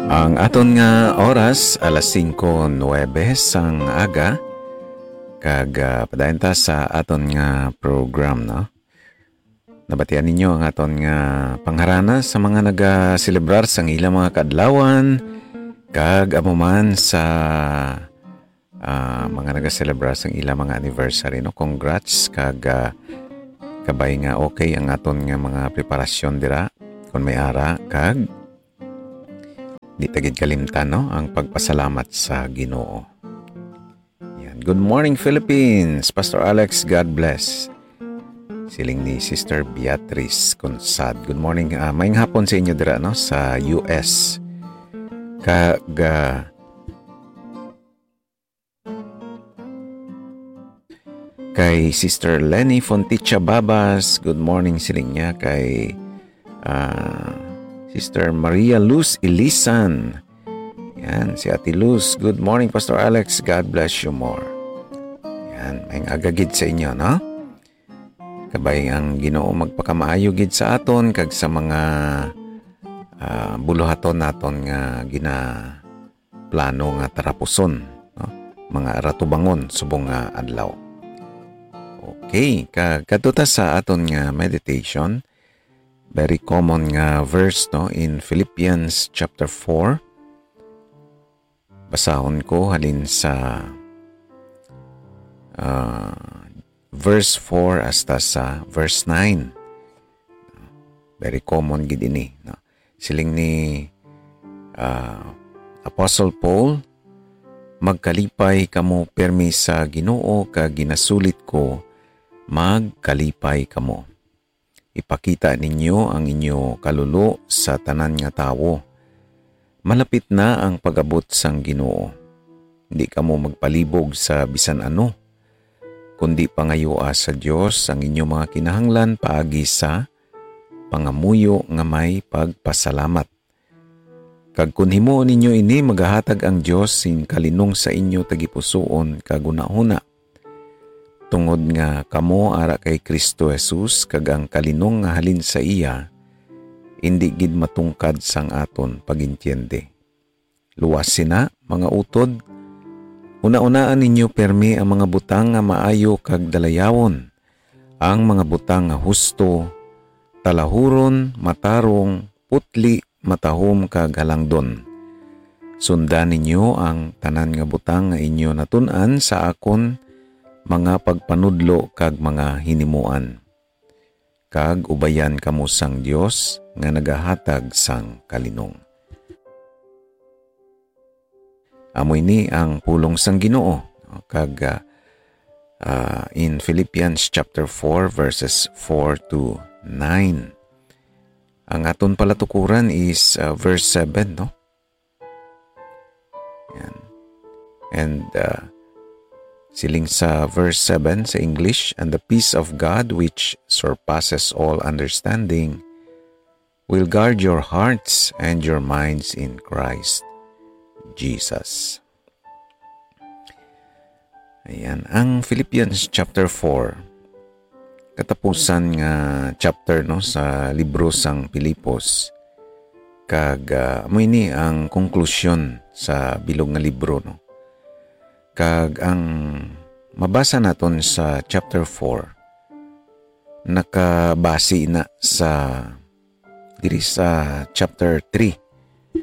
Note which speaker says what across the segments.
Speaker 1: Ang aton nga oras alas 5:09 sang aga kag padayon ta sa aton nga program no. Nabatian ninyo ang aton nga pangharana sa mga naga-celebrar sang ilang mga kaadlawan kag amuman sa mga naga-celebrar sang ilang mga anniversary no. Congrats kag kabay nga okay ang aton nga mga preparasyon dira kun may ara kag di tagid kalimtan no ang pagpasalamat sa Ginoo. Yan. Good morning Philippines. Pastor Alex, God bless. Siling ni Sister Beatrice Consad. Good morning. Maayong hapon sa inyo dira no sa US. Kag kay Sister Lenny Fonticha Babas. Good morning siling niya kay Sister Maria Luz Ilisan. Yan, si Ate Luz. Good morning, Pastor Alex. God bless you more. Yan, may agagid sa inyo, no? Kabay ang Ginoo magpakamaayo gid sa aton kag sa mga buluhaton naton nga plano nga tarapuson, no? Mga ratubangon subong nga adlaw. Okay, katuta sa aton nga meditation. Very common nga verse no in Philippians chapter 4. Basahon ko halin sa verse 4 hasta sa verse 9. Very common gid ini no. Siling ni Apostle Paul, magkalipay kamo permi sa Ginoo kag ginasulit ko magkalipay kamo. Ipakita ninyo ang inyo kalulo sa tanan nga tawo. Malapit na ang pag-abot sang Ginoo. Hindi kamo magpalibog sa bisan ano, kundi pangayua sa Dios ang inyo mga kinahanglan paagi sa pangamuyo nga may pagpasalamat. Kag kun himuon ninyo ini magahatag ang Dios sin kalinong sa inyo tagipusoon kag una-una. Tungod nga kamo ara kay Kristo Jesus kag ang kalinong nga halin sa iya, hindi gid matungkad sang aton pagintiende. Luwas sina, mga utod, una-unaan ninyo permi ang mga butang nga maayo kag dalayawon, ang mga butang nga husto, talahuron, matarong, putli, matahom kag halangdon. Sundan ninyo ang tanan nga butang nga inyo natun-an sa akon mga pagpanudlo kag mga hinimuan. Kag ubayan kamo sang Dios nga nagahatag sang kalinong. Amoy ni ang pulong sang Ginoo kag in Philippians chapter 4 verses 4 to 9. Ang aton palatukuran is verse 7 no. Yan. And siling sa verse 7 sa English, and the peace of God which surpasses all understanding will guard your hearts and your minds in Christ Jesus. Ayan, ang Philippians chapter 4, katapusan nga chapter no sa libro sang Pilipos. Kag mo ini ang konklusyon sa bilog nga libro no. Kag ang mabasa naton sa chapter 4 nakabase na sa diri sa chapter 3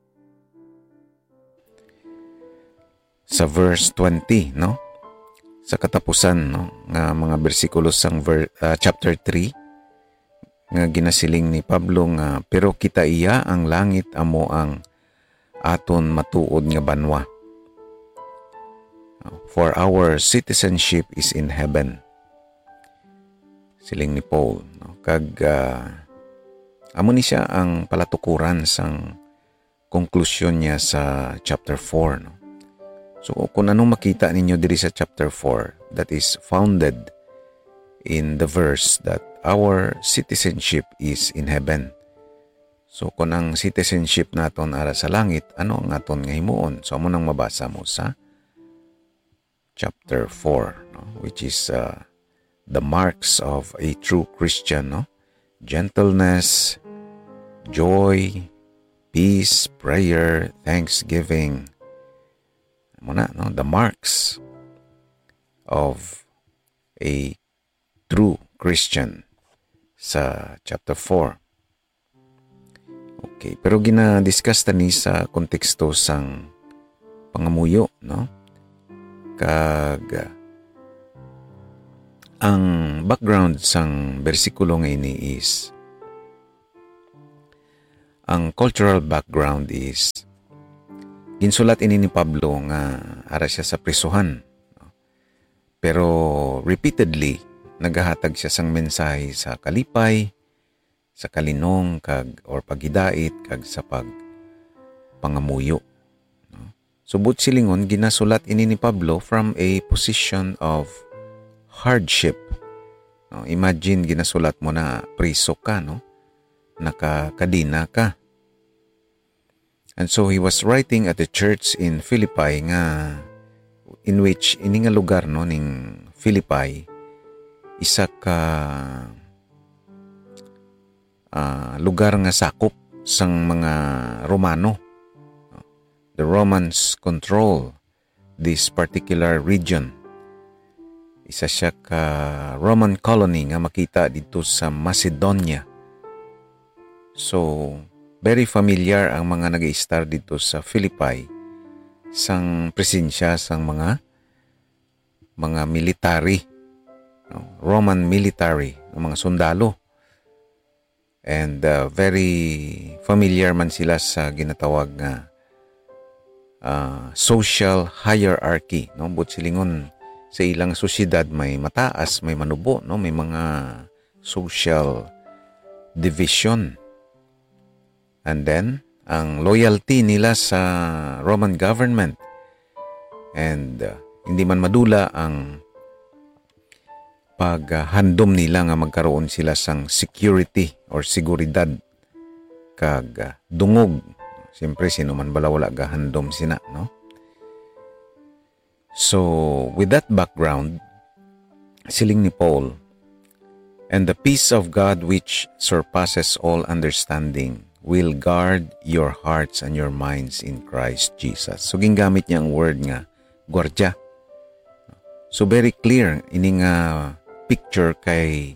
Speaker 1: sa verse 20 no, sa katapusan no nga mga bersikulo sang chapter 3 nga ginasiling ni Pablo nga pero kita iya ang langit amo ang aton matuod nga banwa. For our citizenship is in heaven. Siling ni Paul. No? Kag amo ni siya ang palatukuran sang konklusyon niya sa chapter 4. No? So kung anong makita ninyo diri sa chapter 4, that is founded in the verse that our citizenship is in heaven. So kung ang citizenship naton ara sa langit, ano ang aton nga himuon? So amo nang mabasa mo sa chapter 4, no? Which is the marks of a true Christian, no? Gentleness, joy, peace, prayer, thanksgiving. Muna, no? The marks of a true Christian sa chapter 4. Okay, pero gina-discuss tani sa konteksto sang pangamuyo, no? Kag ang background sang bersikulo nga ini is ang cultural background is ginsulat ini ni Pablo nga ara siya sa prisuhan. Pero repeatedly nagahatag siya sang mensahe sa kalipay, sa kalinong kag or pagidait kag sa pangamuyo. Subot silingon ginasulat ini ni Pablo from a position of hardship. Imagine ginasulat mo na priso ka, no? Nakakadina ka. And so he was writing at the church in Philippi nga in which ini nga lugar no ning Philippi isa ka lugar nga sakop sang mga Romano. The Romans control this particular region. Isa siya ka Roman colony nga makita dito sa Macedonia. So, very familiar ang mga nag-i-star dito sa Philippi sang presensya sang mga military, no? Roman military, mga sundalo. And very familiar man sila sa ginatawag nga social hierarchy, no? But silingon sa ilang sosyedad may mataas, may manubo, no? May mga social division. And then, ang loyalty nila sa Roman government. And hindi man madula ang paghandom nila nga magkaroon sila sang security or seguridad kag dungog. Siyempre, sino man bala wala gahandom sina, no? So, with that background, siling ni Paul, and the peace of God which surpasses all understanding will guard your hearts and your minds in Christ Jesus. So, gingamit niya ang word nga, gwardya. So, very clear, ini nga picture kay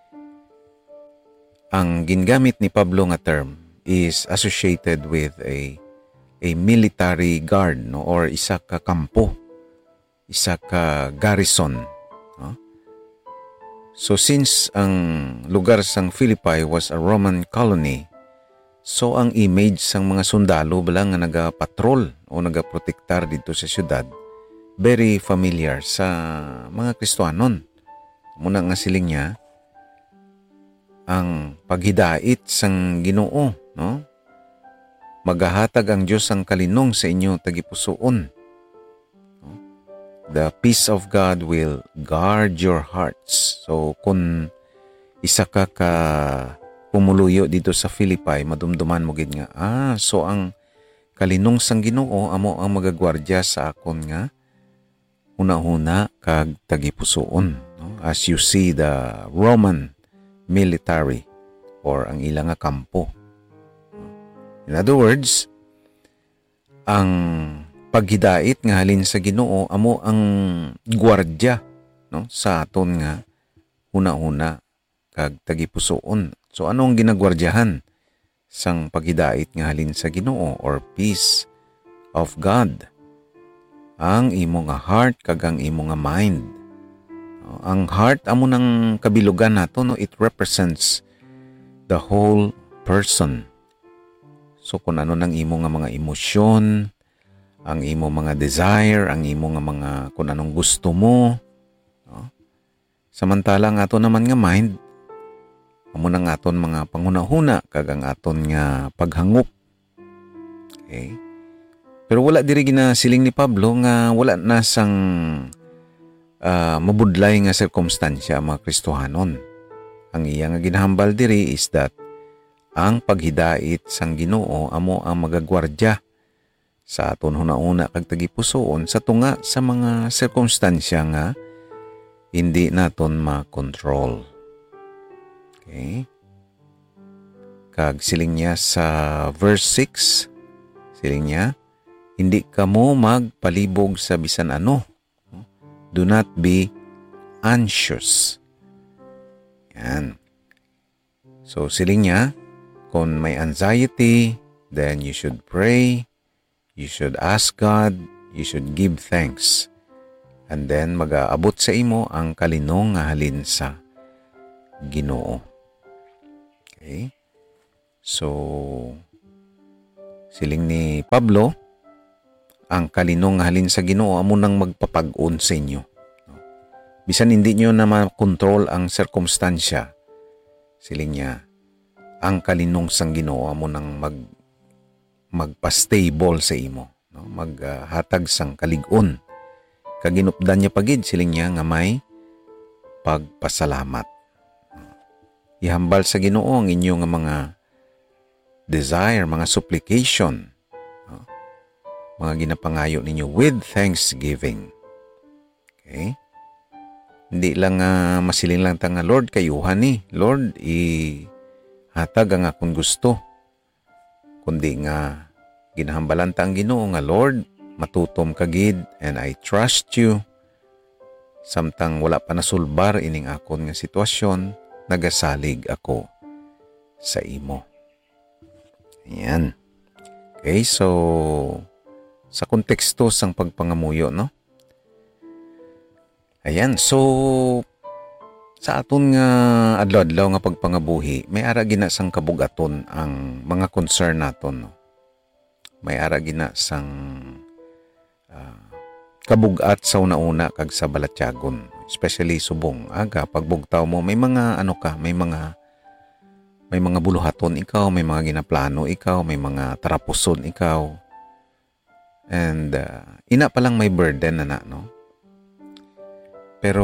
Speaker 1: ang gingamit ni Pablo nga term is associated with a military guard, no? Or isa ka kampo, isa ka garrison. No? So, since ang lugar sang Philippi was a Roman colony, so, ang image sang mga sundalo bala nga nagapatrol o nagaprotektar dito sa syudad, very familiar sa mga Kristohanon. Muna nga siling niya, ang paghidait sang Ginoo, no? Magahatag ang Diyos ang kalinong sa inyo tagipusoon. No? The peace of God will guard your hearts. So, kung isa ka pumuluyo dito sa Philippi, madumduman mo gid nga, so ang kalinong sang Ginoo amo ang magagwardya sa akon nga una-una kag tagipusoon, no? As you see the Roman military or ang ilang nga kampo. In other words, ang paghidait nga halin sa Ginoo amo ang gwardya, no? Sa aton nga una-una kag tagipusoon. So, anong ginagwardyahan sang paghidait nga halin sa Ginoo or peace of God? Ang imo nga heart kag ang imo nga mind. Ang heart amo nang kabilugan nato, no? It represents the whole person. So, kung ano nang imo nga mga emosyon, ang imo mga desire, ang imo nga mga kung anong gusto mo. No? Samantala ang ato naman nga mind, amo nang aton mga panghuna-huna kag ang aton nga paghangop. Okay? Pero wala diri ginasiling ni Pablo nga wala na sang mabudlay nga sirkumstansya mga Kristohanon. Ang iya nga ginahambal diri is that ang paghidait sang Ginoo amo ang magagwardya sa aton huna-una kag tagipusoon sa tunga sa mga sirkumstansya nga hindi naton makontrol. Okay? Kag siling niya sa verse 6, siling niya, hindi ka mo magpalibog sa bisan ano. Do not be anxious. Yan. So siling niya, kung may anxiety, then you should pray, you should ask God, you should give thanks. And then mag-aabot sa imo ang kalinong nga halin sa Ginoo. Okay? So, siling ni Pablo, ang kalinong nga halin sa Ginoo amo nang magpapag-on sa inyo. Bisan hindi nyo na makontrol ang sirkumstansya, siling niya, ang kalinong sang Ginoo amo nang magpa-stable sa imo, no? Maghatag sang kalig-on. Kaginupdan niya pagid siling niya nga may pagpasalamat. Ihambal sa Ginoo ang inyo nga mga desire, mga supplication, no? Mga ginapangayo ninyo with thanksgiving. Okay? Hindi lang masiling lang ta nga, Lord, kayuhan ni. Lord, hatag ang akong gusto. Kundi nga ginahambalan ta ang Ginoo nga, Lord, matutom kagid and I trust you. Samtang wala pa nasulbar ining akon nga sitwasyon, nagasalig ako sa imo. Ayan. Okay, so sa konteksto sang pagpangamuyo, no? Ayan, so sa aton nga adlaw-adlaw nga pagpangabuhi, may ara gina sang kabugaton ang mga concern naton, no? May ara gina sang kabugat sa una-una kag sa balatyagon, especially subong aga pagbugtaw mo, may mga may mga buluhaton ikaw, may mga ginaplano ikaw, may mga tarapuson ikaw, and ina pa lang may burden na, no? Pero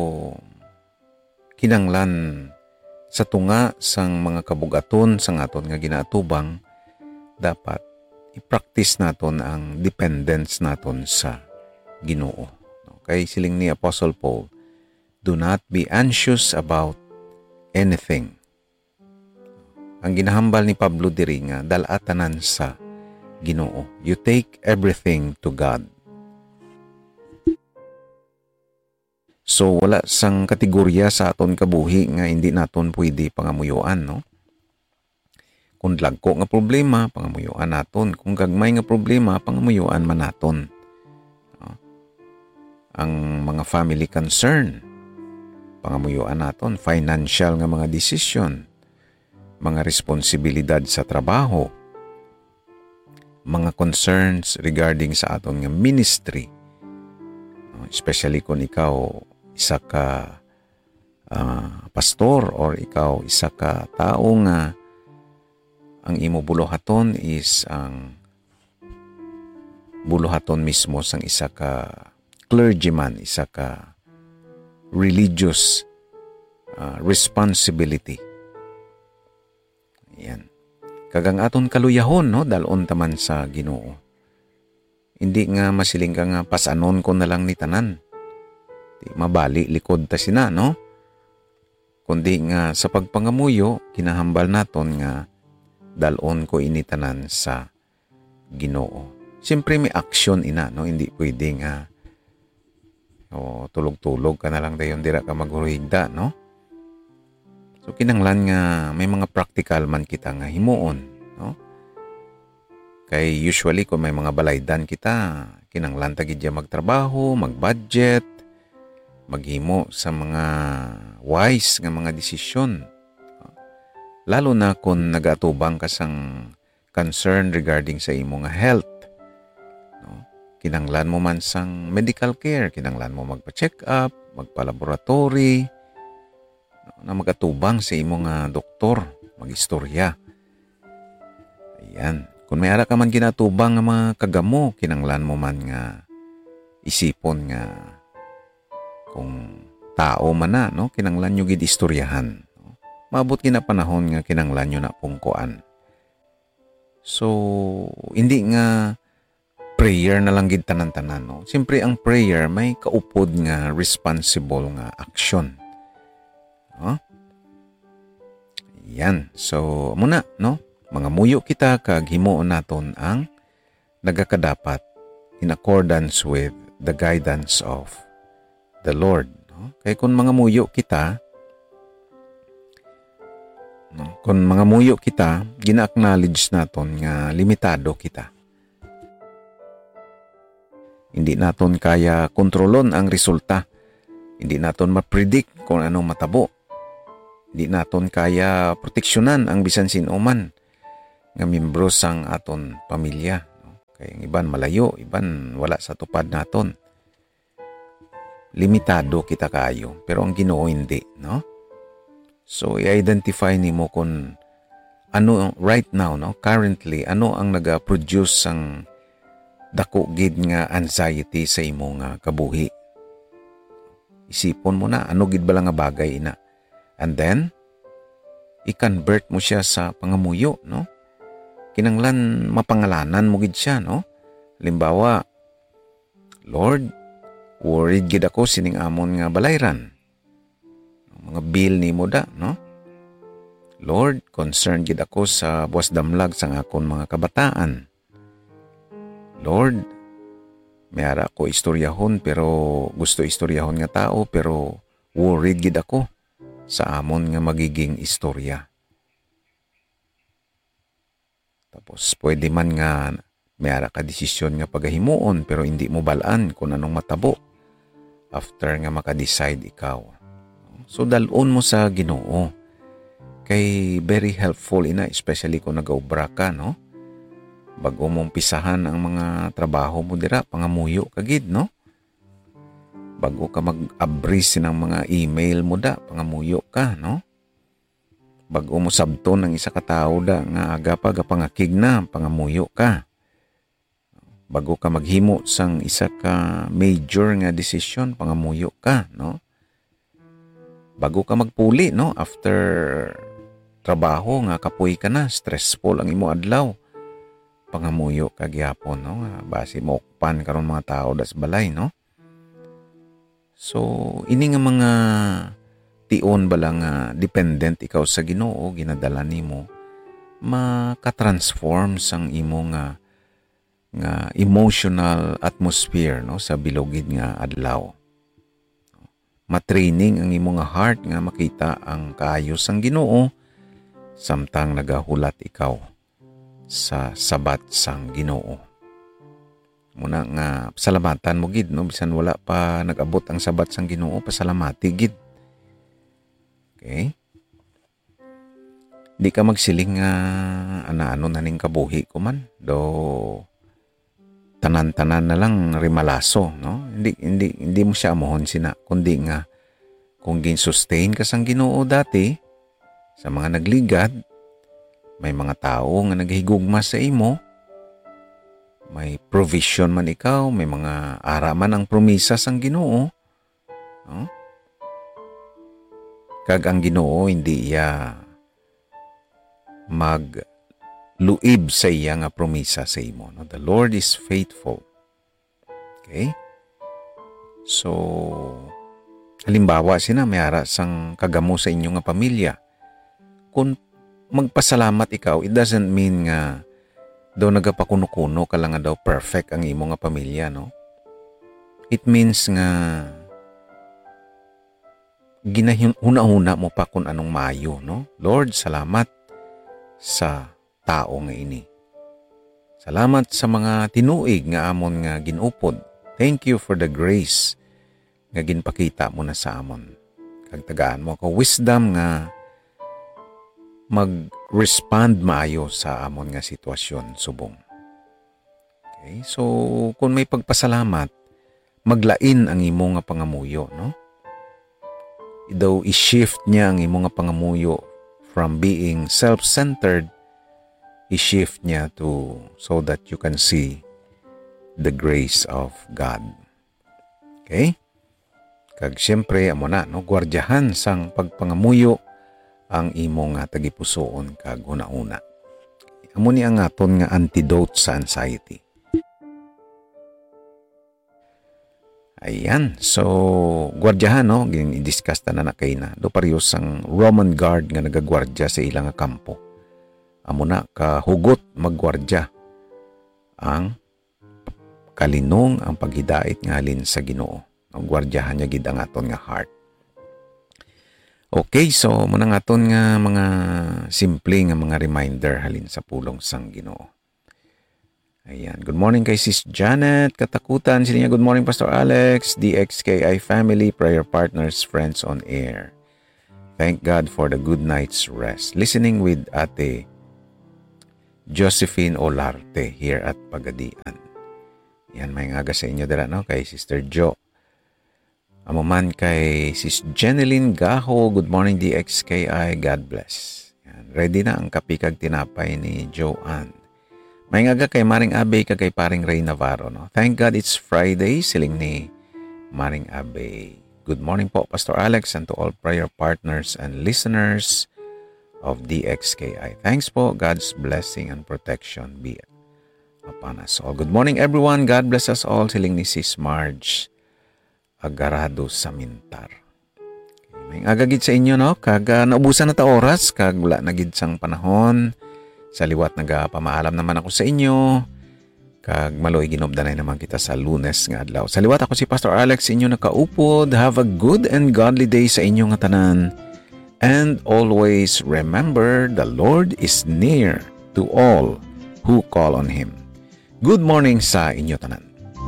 Speaker 1: kinanglan sa tunga sang mga kabugaton sang aton nga ginaatubang, dapat i-practice naton ang dependence naton sa Ginoo. Kay siling ni Apostle Paul, do not be anxious about anything. Ang ginahambal ni Pablo diri nga dal-atanan sa Ginoo. You take everything to God. So wala sang kategorya sa aton kabuhi nga hindi naton pwede pangamuyuan, no? Kung lagko nga problema, pangamuyuan naton. Kung gagmay nga problema, pangamuyuan man naton. Ang mga family concern, pangamuyuan naton. Financial nga mga desisyon, mga responsibilidad sa trabaho, mga concerns regarding sa aton nga ministry, especially kung ikaw isa ka pastor or ikaw isa ka tao nga ang imo buluhaton is ang buluhaton mismo sang isa ka clergyman, isa ka religious responsibility. Ayan. Kagang aton kaluyahon, no? Dalon taman sa Ginoo. Hindi nga masiling ka nga pasanon ko na lang ni tanan. Di mabali likod ta sina, no? Kundi nga sa pagpangamuyo, kinahambal naton nga dalon ko ini tanan sa Ginoo. Siyempre may action ina, no? Hindi pwede nga tulog-tulog ka na lang dayon dira ka maghuhigda, no? So kinanglan nga may mga practical man kita nga himuon, no? Kay usually kung may mga balaydan kita, kinanglan ta gid magtrabaho, mag-budget, maghimo sa mga wise nga mga desisyon. Lalo na kung nag-atubang ka sang concern regarding sa imo nga health. Kinanglan mo man sang medical care, kinanglan mo magpa-check up, magpa-laboratory, na magatubang sa imo nga doktor, mag-istorya. Ayan. Kung may ara ka man ginatubang nga mga kagamo, kinanglan mo man nga isipon nga kung tao man na, no? Kinanglan nyo gid istoryahan. No? Maabot kinapanahon nga kinanglan nyo na pungkuan. So, hindi nga prayer na lang gid tanan-tanan, no? Siyempre ang prayer may kaupod nga responsible nga action. No? Yan. So, muna, no? Mga muyo kita kag himuon naton ang nagakadapat in accordance with the guidance of the Lord. No? Kaya kung mga muyo kita, gina-acknowledge naton nga limitado kita. Hindi naton kaya kontrolon ang resulta. Hindi naton ma-predict kung anong matabo. Hindi naton kaya proteksyonan ang bisan sinuman nga membro sang aton pamilya. No? Kaya iban malayo, iban wala sa tupad naton. Limitado kita kayo, pero ang Ginoo hindi, no? So i-identify nimo kung ano right now, no? Currently, ano ang naga-produce sang dako gid nga anxiety sa imo nga kabuhi. Isipon mo na ano gid bala nga bagay ina. And then i-convert mo siya sa pangamuyo, no? Kinanglan mapangalanan mo gid siya, no? Halimbawa, Lord, worried gid ako sining amon nga balayran. Mga bill nimo da, no? Lord, concerned gid ako sa buwas damlag sang akon mga kabataan. Lord, mayara ko istoryahon pero gusto istoryahon nga tao pero worried gid ako sa amon nga magiging istorya. Tapos pwede man nga mayara ka desisyon nga pagahimuon pero hindi mo balaan kung anong matabo after nga makadecide ikaw. So dalon mo sa Ginoo. Kay very helpful ina, especially kung nag-obra ka, no? Bago mong pisahan ang mga trabaho mo dira, pangamuyo kagid, no? Bago ka mag-abris ng mga email mo da, pangamuyo ka, no? Bago mo sabton ng isa ka tao da, nga aga pa pangakig na, pangamuyo ka. Bago ka maghimo sang isa ka major nga desisyon, pangamuyo ka, no? Bago ka magpuli, no? After trabaho nga kapoy ka na, stressful ang imo adlaw, pangamuyo ka gyapon, no? Base mo pan karon mga tao das balay, no? So ini nga mga tion bala nga dependent ikaw sa Ginoo, ginadala nimo maka-transform sang imo nga emotional atmosphere, no, sa bilogid nga adlaw. Matraining ang imo nga heart nga makita ang kaayo sang Ginoo samtang nagahulat ikaw sa sabat sang Ginoo. Muna nga pasalamatan mo gid, no, bisan wala pa nag-abot ang sabat sang Ginoo, pasalamati gid. Okay? Di ka magsiling nga ano na ning kabuhi ko man. Do tanan-tanan na lang rimalaso, no? Hindi mo siya amuhon sina, kundi nga kung gin-sustain ka sang Ginoo dati sa mga nagligad, may mga tao nga naghigugma sa imo, may provision man ikaw, may mga araman ang promisa sang Ginoo, no? Kag ang Ginoo hindi iya magluib sa iya nga promisa sa imo, no? The Lord is faithful. Okay? So halimbawa sina mayara sang kagamo sa inyo nga pamilya. Kung magpasalamat ikaw, it doesn't mean nga daw nagapakuno-kuno ka lang nga daw perfect ang imo nga pamilya, no? It means nga ginahuna-huna mo pa kung anong maayo, no? Lord, salamat sa tao nga ini. Salamat sa mga tinuig nga amon nga ginupod. Thank you for the grace nga ginpakita mo na sa amon. Kag tagaan mo ako wisdom nga mag-respond maayo sa amon nga sitwasyon subong. Okay? So, kung may pagpasalamat, maglain ang imo nga pangamuyo, no? Daw i-shift niya ang imo nga pangamuyo from being self-centered, i-shift niya to so that you can see the grace of God. Okay? Kag siyempre, amo na, no? Gwardiyahan sang pagpangamuyo ang imo nga tagipusoon kag una-una. Amo ni ang aton nga antidote sa anxiety. Ayan. So, gwardyahan, no? I-discuss na kay na. Do parehas ang Roman guard nga nagagwardya sa ilang kampo. Amo na kahugot maggwardya ang kalinong ang paghidait nga halin sa Ginoo. Ang gwardyahan niya gid ang aton nga heart. Okay, so muna nga aton nga mga simple nga mga reminder halin sa pulong sang Ginoo. Ayan. Good morning kay Sis Janet. Katakutan. Sila niya, good morning Pastor Alex, DXKI family, prayer partners, friends on air. Thank God for the good night's rest. Listening with Ate Josephine Olarte here at Pagadian. Yan, may ngaga sa inyo dala, no? Kay Sister Jo. Amuman kay Sis Jeneline Gaho. Good morning DXKI. God bless. Yan. Ready na ang kapikag tinapay ni Joanne. May ngaga kay Maring Abe kay Paring Ray Navarro. No? Thank God it's Friday. Siling ni Maring Abe. Good morning po Pastor Alex and to all prayer partners and listeners of DXKI. Thanks po. God's blessing and protection be upon us all. Good morning everyone. God bless us all. Siling ni Sis Marge Agarado Samintar. May agagid sa inyo, no? Kag naubusan na ta oras. Kag wala na gid sang panahon. Sa liwat nagapamaalam naman ako sa inyo. Kag maloy ginobdanay naman kita sa Lunes nga adlaw. Sa liwat ako si Pastor Alex inyo nakaupod. Have a good and godly day sa inyo nga tanan. And always remember the Lord is near to all who call on Him. Good morning sa inyo tanan.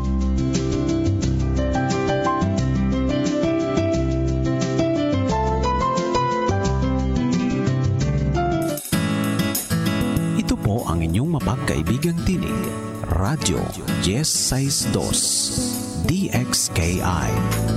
Speaker 2: Ang inyong mapagkaibigang tinig, Radyo Yes 62 DXKI